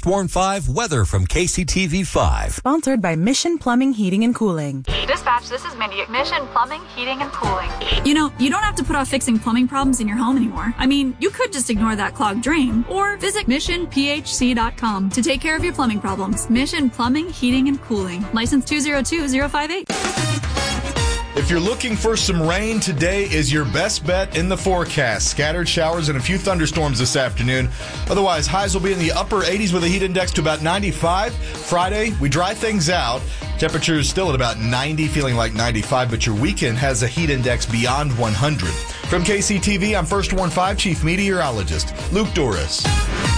First Warn 5 weather from KCTV 5. Sponsored by Mission Plumbing, Heating, and Cooling. Dispatch, this is Mindy at Mission Plumbing, Heating, and Cooling. You know, you don't have to put off fixing plumbing problems in your home anymore. I mean, you could just ignore that clogged drain or visit missionphc.com to take care of your plumbing problems. Mission Plumbing, Heating, and Cooling. License 202058. If you're looking for some rain, today is your best bet in the forecast. Scattered showers and a few thunderstorms this afternoon. Otherwise, highs will be in the upper 80s with a heat index to about 95. Friday, we dry things out. Temperatures still at about 90, feeling like 95, but your weekend has a heat index beyond 100. From KCTV, I'm First Warn 5 Chief Meteorologist Luke Doris.